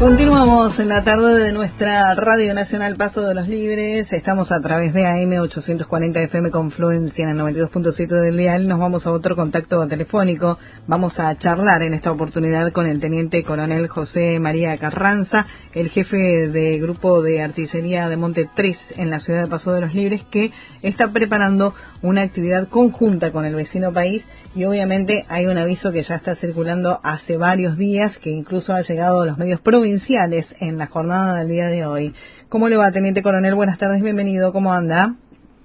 Continuamos en la tarde de nuestra Radio Nacional Paso de los Libres. Estamos a través de AM 840 FM Confluencia en el 92.7 del dial. Nos vamos a otro contacto telefónico. Vamos a charlar en esta oportunidad con el Teniente Coronel José María Carranza, el jefe de Grupo de Artillería de Monte 3 en la ciudad de Paso de los Libres, que está preparando una actividad conjunta con el vecino país, y obviamente hay un aviso que ya está circulando hace varios días, que incluso ha llegado a los medios provinciales en la jornada del día de hoy. ¿Cómo le va, Teniente Coronel? Buenas tardes, bienvenido. ¿Cómo anda?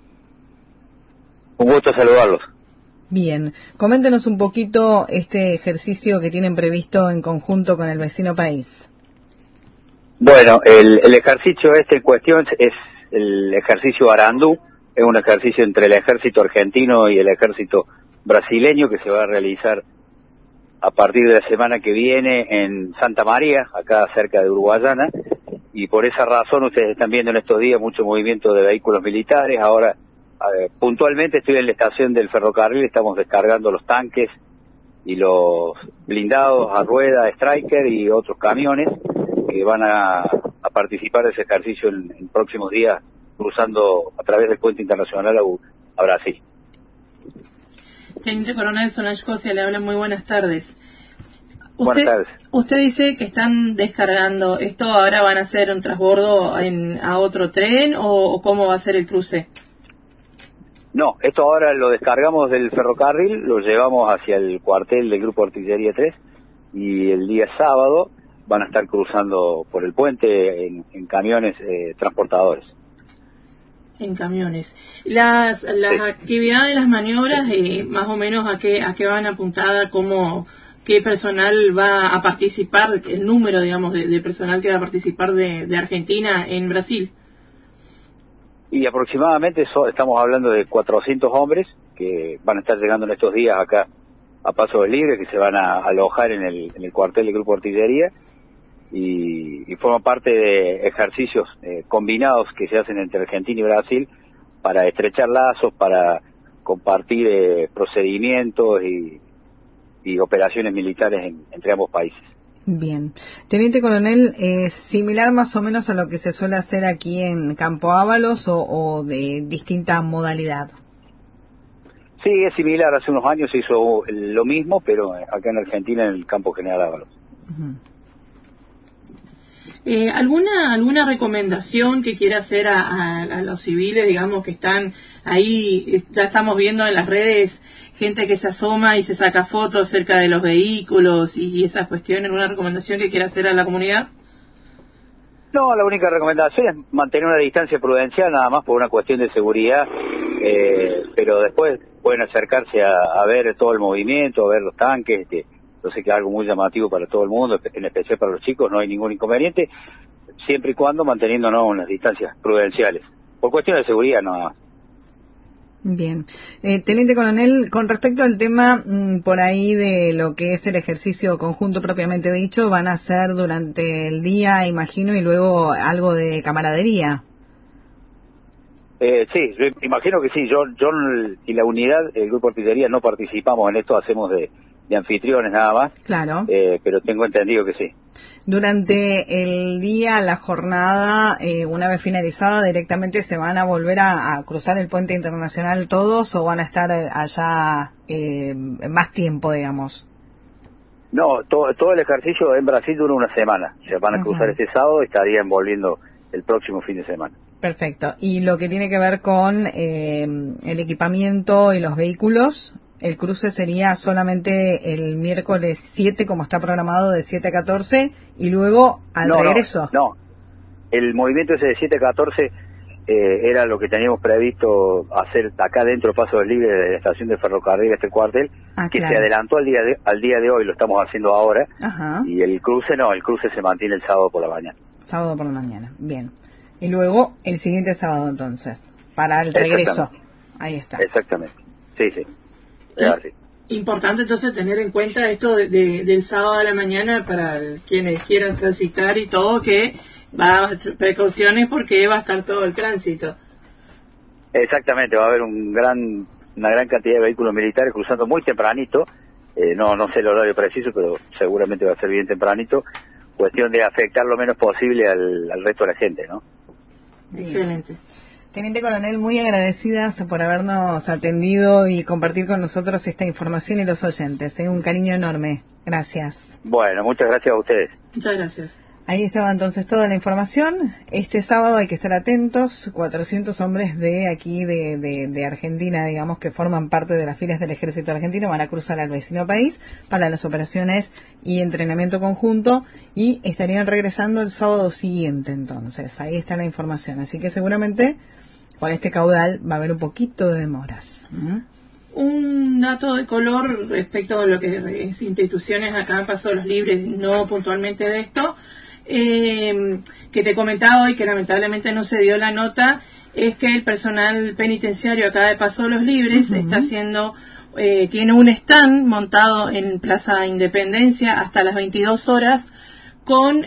Un gusto saludarlos. Bien. Coméntenos un poquito este ejercicio que tienen previsto en conjunto con el vecino país. Bueno, el ejercicio en cuestión es el ejercicio Arandú. Es un ejercicio entre el ejército argentino y el ejército brasileño que se va a realizar a partir de la semana que viene en Santa María, acá cerca de Uruguayana, y por esa razón ustedes están viendo en estos días mucho movimiento de vehículos militares. Ahora, puntualmente estoy en la estación del ferrocarril, estamos descargando los tanques y los blindados a rueda, Striker y otros camiones que van a participar de ese ejercicio en próximos días, cruzando a través del puente internacional a Brasil. Teniente Coronel Solange Cosia, le habla, muy buenas tardes. Buenas tardes. Usted dice que están descargando. ¿Esto ahora van a hacer un transbordo a otro tren o cómo va a ser el cruce? No, esto ahora lo descargamos del ferrocarril, lo llevamos hacia el cuartel del Grupo Artillería 3 y el día sábado van a estar cruzando por el puente en camiones transportadores. En camiones. Las sí. Actividades, las maniobras, más o menos a qué van apuntadas, qué personal va a participar, el número, digamos, de personal que va a participar de Argentina en Brasil. Y aproximadamente estamos hablando de 400 hombres que van a estar llegando en estos días acá a Paso de Libre, que se van a alojar en el cuartel del Grupo Artillería y forman parte de ejercicios combinados que se hacen entre Argentina y Brasil para estrechar lazos, para compartir procedimientos y operaciones militares entre ambos países. Bien. Teniente Coronel, ¿similar más o menos a lo que se suele hacer aquí en Campo Ábalos o de distinta modalidad? Sí, es similar. Hace unos años se hizo lo mismo, pero acá en Argentina en el Campo General Ábalos. Uh-huh. ¿Alguna recomendación que quiera hacer a los civiles, digamos, que están ahí? Ya estamos viendo en las redes gente que se asoma y se saca fotos cerca de los vehículos y esas cuestiones. ¿Alguna recomendación que quiera hacer a la comunidad? No, la única recomendación es mantener una distancia prudencial, nada más por una cuestión de seguridad, pero después pueden acercarse a ver todo el movimiento, a ver los tanques. Yo sé que es algo muy llamativo para todo el mundo, en especial para los chicos, no hay ningún inconveniente, siempre y cuando manteniéndonos unas distancias prudenciales, por cuestión de seguridad nada más. Bien. Teniente Coronel, con respecto al tema por ahí de lo que es el ejercicio conjunto propiamente dicho, van a hacer durante el día, imagino, y luego algo de camaradería. Sí, yo imagino que sí. Yo y la unidad, el Grupo Artillería, no participamos en esto, hacemos de anfitriones nada más. Claro. Pero tengo entendido que sí. Durante el día, la jornada, una vez finalizada, directamente se van a volver a cruzar el puente internacional todos, o van a estar allá más tiempo, digamos. No, todo el ejercicio en Brasil dura una semana. Se van a cruzar este sábado y estarían volviendo el próximo fin de semana. Perfecto. Y lo que tiene que ver con el equipamiento y los vehículos, el cruce sería solamente el miércoles 7, como está programado, de 7 a 14, y luego al regreso. No, el movimiento ese de 7 a 14 era lo que teníamos previsto hacer acá dentro, Paso del Libre, de la estación de ferrocarril, este cuartel, que claro, se adelantó al día de hoy, lo estamos haciendo ahora. Ajá. Y el cruce se mantiene el sábado por la mañana. Sábado por la mañana, bien. Y luego el siguiente sábado, entonces, para el regreso. Ahí está. Exactamente, sí. Importante entonces tener en cuenta esto del sábado a la mañana para quienes quieran transitar y todo, que va a haber precauciones porque va a estar todo el tránsito. Exactamente, va a haber una gran cantidad de vehículos militares cruzando muy tempranito, no sé el horario preciso, pero seguramente va a ser bien tempranito, cuestión de afectar lo menos posible al resto de la gente, ¿no? Excelente. Teniente Coronel, muy agradecidas por habernos atendido y compartir con nosotros esta información y los oyentes. Un cariño enorme. Gracias. Bueno, muchas gracias a ustedes. Muchas gracias. Ahí estaba entonces toda la información. Este sábado hay que estar atentos. 400 hombres de aquí, de Argentina, digamos, que forman parte de las filas del Ejército Argentino, van a cruzar al vecino país para las operaciones y entrenamiento conjunto y estarían regresando el sábado siguiente. Entonces, ahí está la información. Así que seguramente con este caudal va a haber un poquito de demoras. Un dato de color respecto a lo que es instituciones acá en Paso de los Libres, no puntualmente de esto, que te comentaba hoy que lamentablemente no se dio la nota, es que el personal penitenciario acá de Paso de los Libres está haciendo, tiene un stand montado en Plaza Independencia hasta las 22 horas con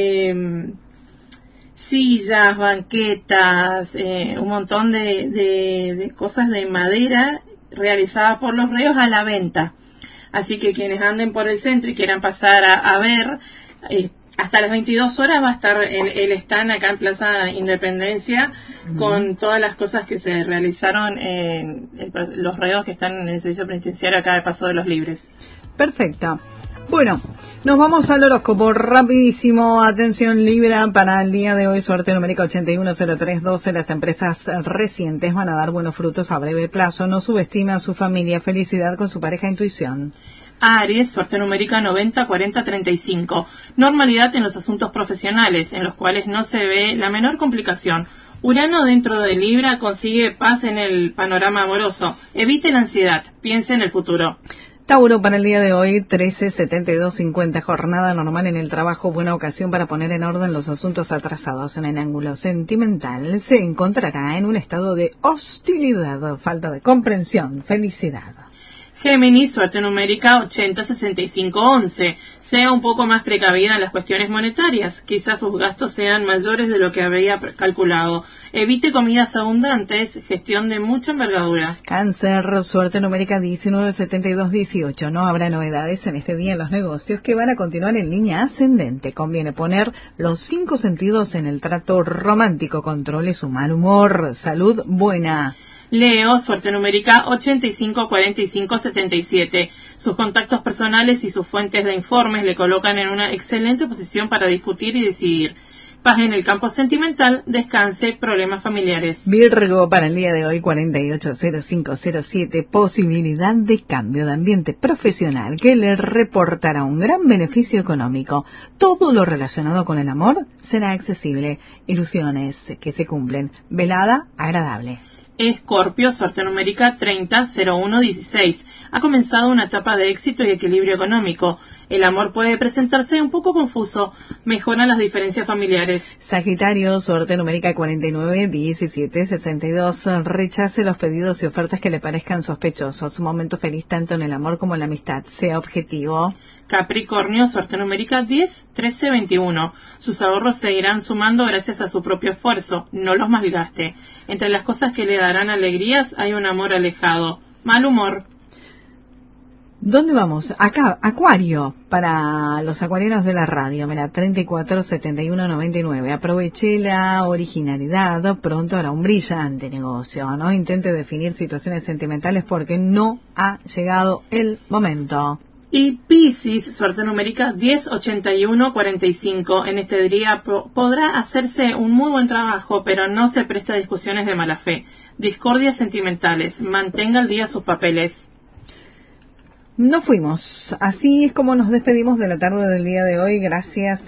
sillas, banquetas, un montón de cosas de madera realizadas por los reos a la venta. Así que quienes anden por el centro y quieran pasar a ver, hasta las 22 horas va a estar el stand acá en Plaza Independencia con todas las cosas que se realizaron los reos que están en el servicio penitenciario acá de Paso de los Libres. Perfecto. Bueno, nos vamos al horóscopo rapidísimo. Atención Libra, para el día de hoy, suerte numérica 810312. Las empresas recientes van a dar buenos frutos a breve plazo. No subestime a su familia. Felicidad con su pareja, intuición. Aries, suerte numérica 90-40-35. Normalidad en los asuntos profesionales, en los cuales no se ve la menor complicación. Urano dentro de Libra consigue paz en el panorama amoroso. Evite la ansiedad, piense en el futuro. Tauro, para el día de hoy, 13-72-50, jornada normal en el trabajo, buena ocasión para poner en orden los asuntos atrasados. En el ángulo sentimental se encontrará en un estado de hostilidad, falta de comprensión, felicidad. Géminis, suerte numérica 80-65-11. Sea un poco más precavida en las cuestiones monetarias. Quizás sus gastos sean mayores de lo que había calculado. Evite comidas abundantes, gestión de mucha envergadura. Cáncer, suerte numérica 19-72-18. No habrá novedades en este día en los negocios que van a continuar en línea ascendente. Conviene poner los 5 sentidos en el trato romántico. Controle su mal humor. Salud buena. Leo, suerte numérica 85-45-77. Sus contactos personales y sus fuentes de informes le colocan en una excelente posición para discutir y decidir. Paz en el campo sentimental, descanse, problemas familiares. Virgo, para el día de hoy, 48-05-07. Posibilidad de cambio de ambiente profesional que le reportará un gran beneficio económico. Todo lo relacionado con el amor será accesible. Ilusiones que se cumplen. Velada agradable. Escorpio, suerte numérica 30-01-16. Ha comenzado una etapa de éxito y equilibrio económico. El amor puede presentarse un poco confuso. Mejoran las diferencias familiares. Sagitario, suerte numérica 49-17-62. Rechace los pedidos y ofertas que le parezcan sospechosos. Un momento feliz tanto en el amor como en la amistad. Sea objetivo. Capricornio, suerte numérica 10-13-21. Sus ahorros se irán sumando gracias a su propio esfuerzo. No los malgaste. Entre las cosas que le darán alegrías hay un amor alejado. Mal humor. ¿Dónde vamos? Acá, Acuario, para los acuarianos de la radio. Mira, 34-71-99. Aproveché la originalidad. Pronto hará un brillante negocio. No intente definir situaciones sentimentales porque no ha llegado el momento. Y Piscis, suerte numérica 10-81-45. En este día podrá hacerse un muy buen trabajo, pero no se presta a discusiones de mala fe. Discordias sentimentales. Mantenga al día sus papeles. Nos fuimos. Así es como nos despedimos de la tarde del día de hoy. Gracias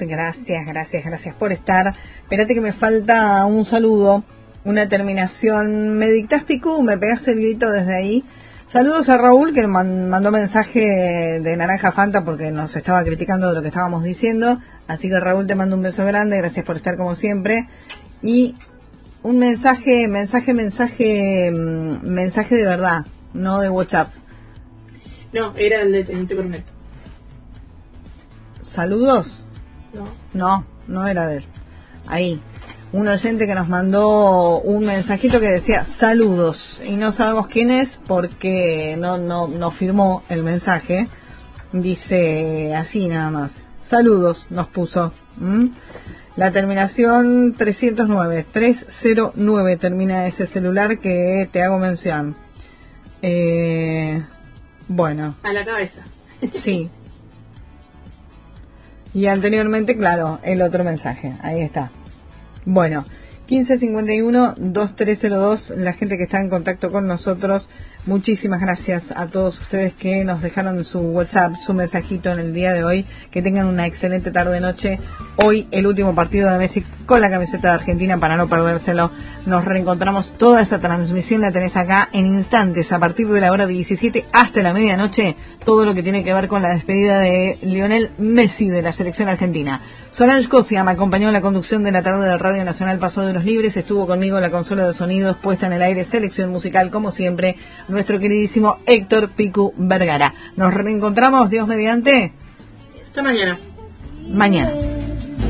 por estar. Espérate que me falta un saludo, una terminación. ¿Me dictás, Picu? ¿Me pegás el grito desde ahí? Saludos a Raúl, que mandó mensaje de Naranja Fanta porque nos estaba criticando de lo que estábamos diciendo. Así que Raúl, te mando un beso grande, gracias por estar como siempre. Y un mensaje de verdad, no de WhatsApp. No, era el de Teniente Coronel. ¿Saludos? No era de él. Ahí. Un oyente que nos mandó un mensajito que decía saludos y no sabemos quién es porque no firmó el mensaje. Dice así nada más. Saludos, nos puso. La terminación 309 termina ese celular que te hago mención. Bueno. A la cabeza. Sí. Y anteriormente, claro, el otro mensaje. Ahí está. Bueno, 1551-2302, la gente que está en contacto con nosotros. Muchísimas gracias a todos ustedes que nos dejaron su WhatsApp, su mensajito en el día de hoy. Que tengan una excelente tarde-noche. Hoy el último partido de Messi con la camiseta de Argentina para no perdérselo. Nos reencontramos. Toda esa transmisión la tenés acá en instantes, a partir de la hora 17 hasta la medianoche. Todo lo que tiene que ver con la despedida de Lionel Messi de la selección argentina. Solange Cosia me acompañó en la conducción de la tarde de Radio Nacional Paso de los Libres. Estuvo conmigo en la consola de sonidos, puesta en el aire, selección musical, como siempre, nuestro queridísimo Héctor Picu Vergara. Nos reencontramos, Dios mediante. Hasta mañana. Mañana.